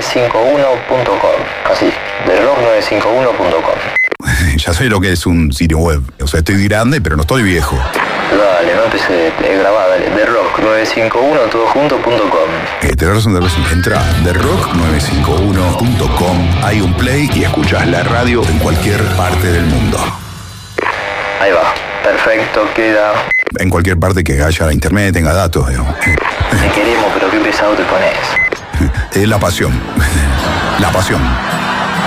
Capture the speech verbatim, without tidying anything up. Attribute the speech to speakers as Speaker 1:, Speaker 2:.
Speaker 1: cinco uno punto com. Así, the rock nueve cinco uno punto com.
Speaker 2: Ya sé lo que es un sitio web. O sea, estoy grande, pero no estoy viejo.
Speaker 1: Dale, no empecé, te grabá, dale. the rock nueve cinco uno todo junto punto com.
Speaker 2: Eh, tenés razón, tenés razón. Entra a the rock nueve cinco uno punto com, hay un play y escuchás la radio en cualquier parte del mundo.
Speaker 1: Ahí va, perfecto, queda.
Speaker 2: En cualquier parte que haya internet, tenga datos, digamos.
Speaker 1: Te queremos, pero qué pesado te pones.
Speaker 2: Es la pasión. La pasión.